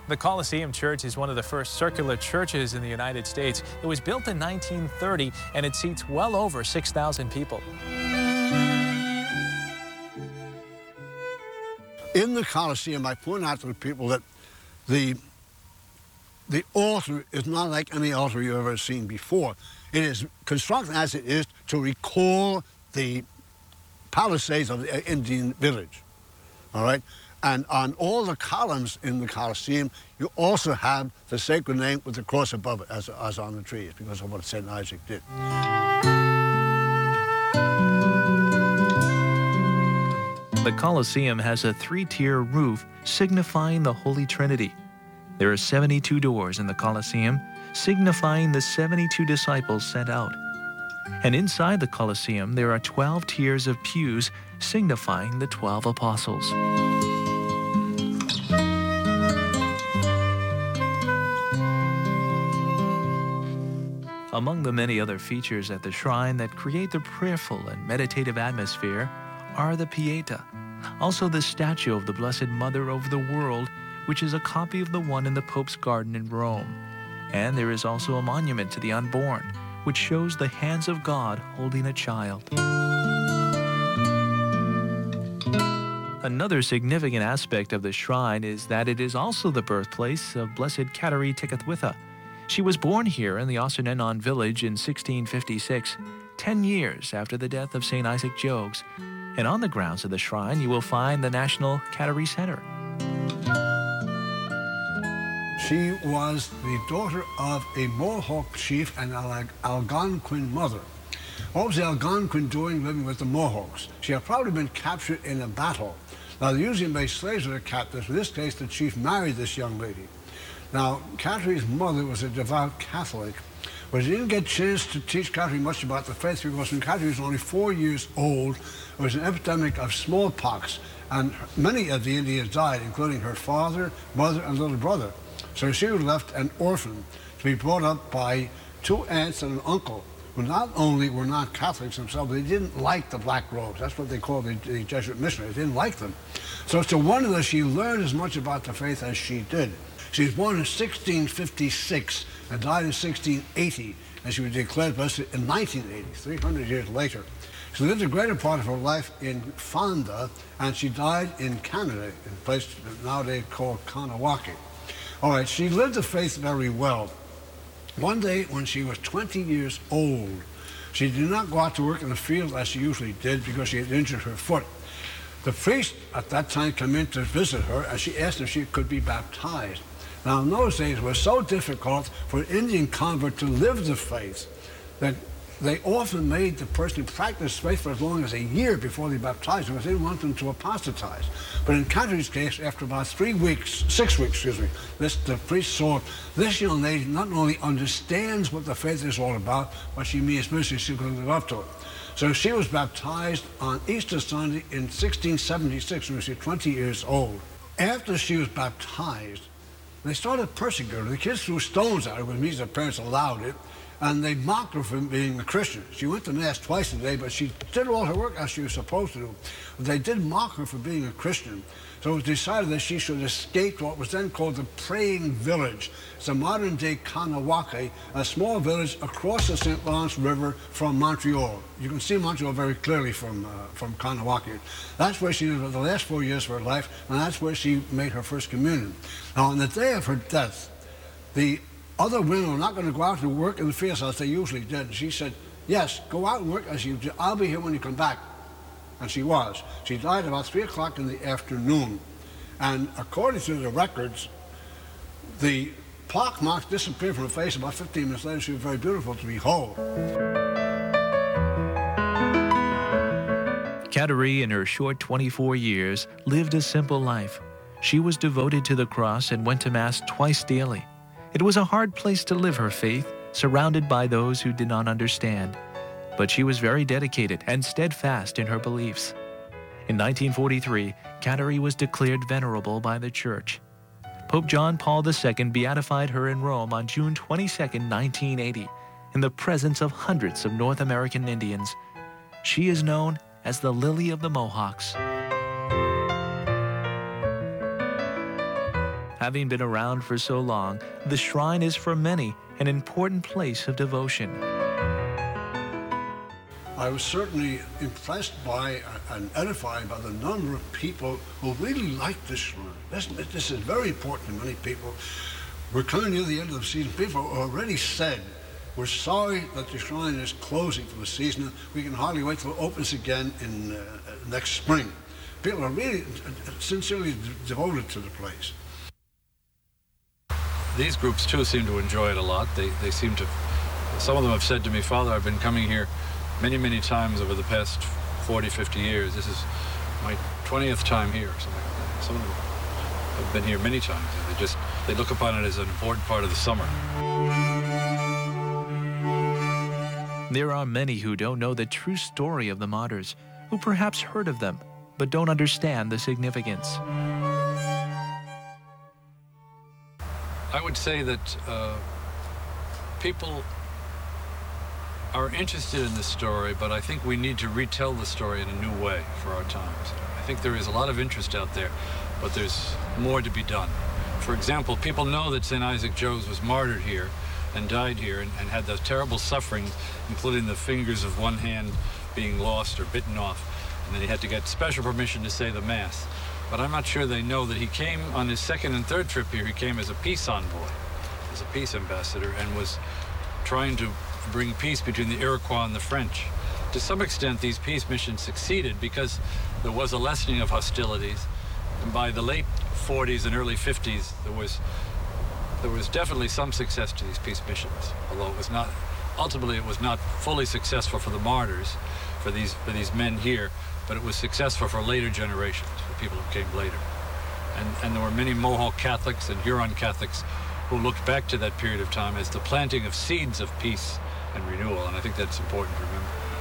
The Colosseum Church is one of the first circular churches in the United States. It was built in 1930 and it seats well over 6,000 people. In the Colosseum, I point out to the people that the altar is not like any altar you've ever seen before. It is constructed as it is to recall the palisades of the Indian village, all right? And on all the columns in the Colosseum, you also have the sacred name with the cross above it, as on the trees, because of what St. Isaac did. The Colosseum has a three-tier roof signifying the Holy Trinity. There are 72 doors in the Colosseum, signifying the 72 disciples sent out. And inside the Colosseum, there are 12 tiers of pews, signifying the 12 apostles. Among the many other features at the shrine that create the prayerful and meditative atmosphere are the Pieta, also the statue of the Blessed Mother over the world, which is a copy of the one in the Pope's garden in Rome. And there is also a monument to the unborn, which shows the hands of God holding a child. Another significant aspect of the shrine is that it is also the birthplace of Blessed Kateri Tekakwitha. She was born here in the Ossernenon village in 1656, 10 years after the death of St. Isaac Jogues. And on the grounds of the shrine, you will find the National Kateri Center. She was the daughter of a Mohawk chief and an Algonquin mother. What was the Algonquin doing living with the Mohawks? She had probably been captured in a battle. Now, they usually made slaves of the captives. In this case, the chief married this young lady. Now, Kateri's mother was a devout Catholic, but she didn't get a chance to teach Kateri much about the faith because when Kateri was only 4 years old, there was an epidemic of smallpox, and many of the Indians died, including her father, mother, and little brother. So she was left an orphan to be brought up by 2 aunts and an uncle, who not only were not Catholics themselves, they didn't like the black robes. That's what they called the Jesuit missionaries. They didn't like them. So it's a wonder that she learned as much about the faith as she did. She was born in 1656 and died in 1680, and she was declared blessed in 1980, 300 years later. She lived a greater part of her life in Fonda, and she died in Canada, in a place nowadays called Kahnawake. All right, she lived the faith very well. One day when she was 20 years old, she did not go out to work in the field as she usually did because she had injured her foot. The priest at that time came in to visit her, and she asked if she could be baptized. Now, in those days, it was so difficult for an Indian convert to live the faith that they often made the person practice faith for as long as a year before they baptized them because they didn't want them to apostatize. But in Kateri's case, after about 6 weeks, the priest saw this young lady not only understands what the faith is all about, but she means business, she could live up to it. So she was baptized on Easter Sunday in 1676 when she was 20 years old. After she was baptized, they started persecuting her. The kids threw stones at her, which means their parents allowed it, and they mocked her for being a Christian. She went to Mass twice a day, but she did all her work as she was supposed to do. But they did mock her for being a Christian. So it was decided that she should escape to what was then called the Praying Village. It's a modern-day Kahnawake, a small village across the St. Lawrence River from Montreal. You can see Montreal very clearly from Kahnawake. That's where she lived for the last 4 years of her life, and that's where she made her first communion. Now, on the day of her death, the other women were not going to go out and work in the fields as they usually did. And she said, yes, go out and work as you do. I'll be here when you come back. And she was. She died about 3 o'clock in the afternoon. And according to the records, the pock marks disappeared from her face. About 15 minutes later, she was very beautiful to behold. Kateri, in her short 24 years, lived a simple life. She was devoted to the cross and went to Mass twice daily. It was a hard place to live her faith, surrounded by those who did not understand. But she was very dedicated and steadfast in her beliefs. In 1943, Kateri was declared venerable by the Church. Pope John Paul II beatified her in Rome on June 22, 1980, in the presence of hundreds of North American Indians. She is known as the Lily of the Mohawks. Having been around for so long, the shrine is for many an important place of devotion. I was certainly impressed by and edified by the number of people who really like this shrine. This is very important to many people. We're coming near the end of the season. People already said, we're sorry that the shrine is closing for the season. We can hardly wait till it opens again in next spring. People are really sincerely devoted to the place. These groups too seem to enjoy it a lot. They seem to, some of them have said to me, Father, I've been coming here many times over the past 40, 50 years. This is my 20th time here, something like that. Some of them have been here many times. They look upon it as an important part of the summer. There are many who don't know the true story of the martyrs, who perhaps heard of them, but don't understand the significance. I would say that people are interested in this story, but I think we need to retell the story in a new way for our times. I think there is a lot of interest out there, but there's more to be done. For example, people know that St. Isaac Jogues was martyred here and died here and had those terrible sufferings, including the fingers of one hand being lost or bitten off, and then he had to get special permission to say the Mass. But I'm not sure they know that he came on his second and third trip here. He came as a peace envoy, as a peace ambassador, and was trying to bring peace between the Iroquois and the French. To some extent, these peace missions succeeded because there was a lessening of hostilities. And by the late 40s and early 50s, there was definitely some success to these peace missions, although ultimately it was not fully successful for the martyrs, for these men here, but it was successful for later generations, for people who came later. And there were many Mohawk Catholics and Huron Catholics who looked back to that period of time as the planting of seeds of peace and renewal, and I think that's important to remember.